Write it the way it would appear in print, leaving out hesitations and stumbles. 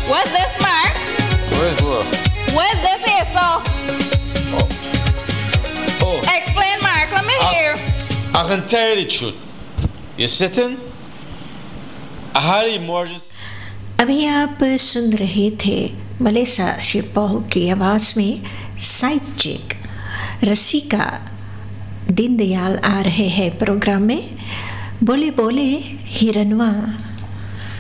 What's this, Mark? Where's what? What's this here, so? Oh, Explain, Mark. Let me hear. I can tell you the truth. You're sitting. I had emergency. अभी आप सुन रहे थे मलेसा शिपॉल की आवाज़ में side चिक। रसिका दीनदयाल आ रहे हैं प्रोग्राम में। बोले बोले हिरनवा